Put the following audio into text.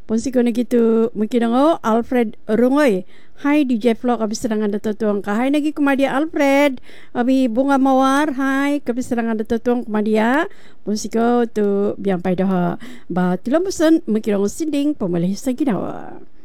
Pun si kono gitu mungkin ngo Alfred Rungoy. Hai DJ Vlog abis serangan datutuang ka. Hai nagi kumadia Alfred. Abi bunga mawar. Hai kabis serangan datutuang kumadia. Pun si ko tu biang pai dah. Ba tulang busan mungkin ngo sinding pemalih sa ginawa.